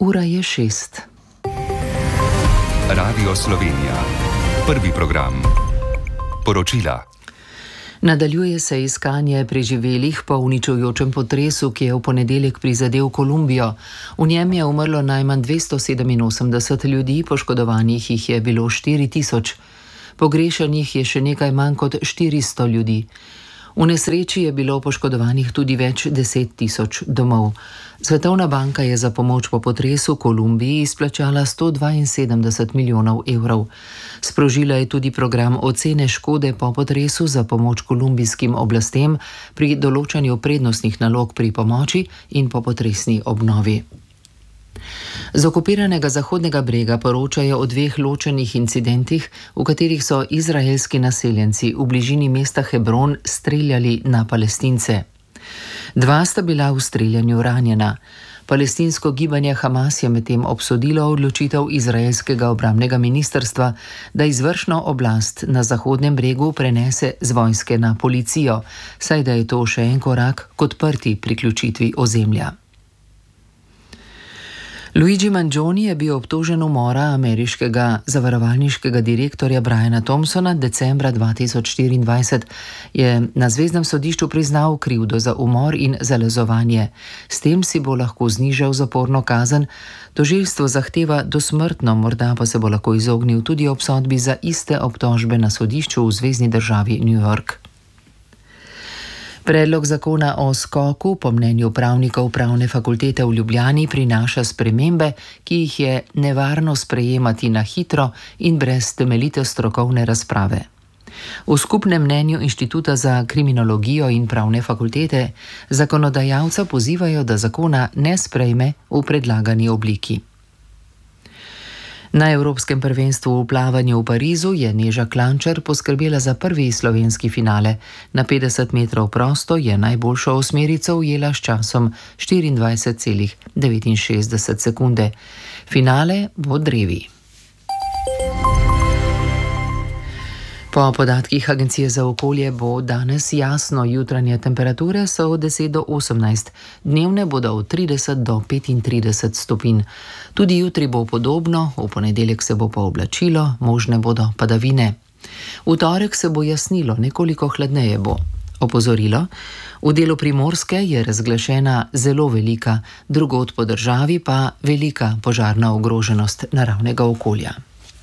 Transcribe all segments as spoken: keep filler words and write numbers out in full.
Ura je šest. Radio Slovenija. Prvi program. Poročila. Nadaljuje se iskanje preživelih po uničujočem potresu, ki je v ponedeljek prizadel Kolumbijo. V njem je umrlo najmanj dvesto sedeminosemdeset ljudi, poškodovanih jih je bilo štiri tisoč. Pogrešanih je še nekaj manj kot štiristo ljudi. V nesreči je bilo poškodovanih tudi več deset tisoč domov. Svetovna banka je za pomoč po potresu Kolumbiji izplačala sto dvainsedemdeset milijonov evrov. Sprožila je tudi program ocene škode po potresu za pomoč kolumbijskim oblastem pri določanju prednostnih nalog pri pomoči in po potresni obnovi. Z okupiranega Zahodnega brega poročajo o dveh ločenih incidentih, v katerih so izraelski naseljenci v bližini mesta Hebron streljali na Palestince. Dva sta bila v streljanju ranjena. Palestinsko gibanje Hamas je medtem obsodilo odločitev izraelskega obrambnega ministrstva, da izvršno oblast na Zahodnem bregu prenese z vojske na policijo, saj da je to še en korak k odprti priključitvi ozemlja. Luigi Mangione je bil obtožen umora ameriškega zavarovalniškega direktorja Briana Thompsona decembra dva tisoč štiriindvajset. Je na zveznem sodišču priznal krivdo za umor in zalezovanje. S tem si bo lahko znižal zaporno kazen. Tožilstvo zahteva dosmrtno, morda pa se bo lahko izognil tudi obsodbi za iste obtožbe na sodišču v zvezni državi New York. Predlog zakona o skoku po mnenju pravnikov Pravne fakultete v Ljubljani prinaša spremembe, ki jih je nevarno sprejemati na hitro in brez temeljite strokovne razprave. V skupnem mnenju Inštituta za kriminologijo in Pravne fakultete zakonodajalca pozivajo, da zakona ne sprejme v predlagani obliki. Na Evropskem prvenstvu v plavanju v Parizu je Neža Klančar poskrbela za prvi slovenski finale. Na petdeset metrov prosto je najboljšo osmerico ujela s časom štiriindvajset celih devetinšestdeset sekunde. Finale bo drevi. Po podatkih Agencije za okolje bo danes jasno, jutranje temperature so od deset do osemnajst, dnevne bodo od trideset do petintrideset stopinj. Tudi jutri bo podobno, v ponedeljek se bo pooblačilo, možne bodo padavine. V torek se bo jasnilo, nekoliko hladneje bo. Opozorilo: v delu Primorske je razglašena zelo velika, drugod po državi pa velika požarna ogroženost naravnega okolja.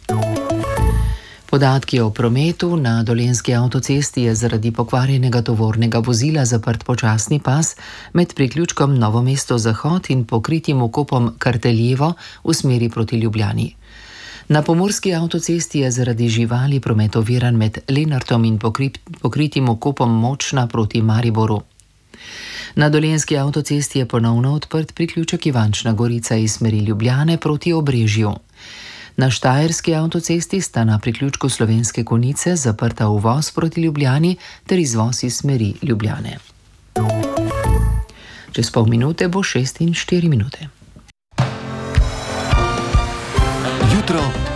Podatki o prometu. Na Dolenjski avtocesti je zaradi pokvarjenega tovornega vozila zaprt počasni pas med priključkom Novo mesto-Zahod in pokritim vkopom Karteljevo v smeri proti Ljubljani. Na pomurski avtocesti je zaradi živali promet oviran med Lenartom in pokritim vkopom Močna proti Mariboru. Na Dolenjski avtocesti je ponovno odprt priključek Ivančna Gorica iz smeri Ljubljane proti Obrežju. Na Štajerski avtocesti sta na priključku Slovenske Konjice zaprta uvoz proti Ljubljani ter izvoz iz smeri Ljubljane. Čez pol minute bo šest in štiri minute. Jutro